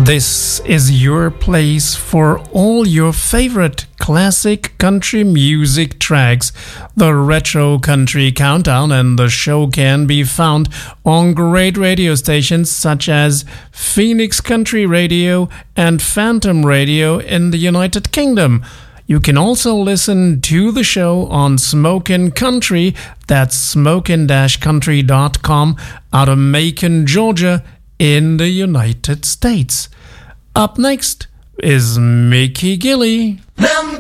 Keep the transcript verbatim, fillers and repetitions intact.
This is your place for all your favorite classic country music tracks. The Retro Country Countdown, and the show can be found on great radio stations such as Phoenix Country Radio and Phantom Radio in the United Kingdom. You can also listen to the show on Smokin' Country, that's smokin dash country dot com, out of Macon, Georgia, in the United States. Up next is Mickey Gilley.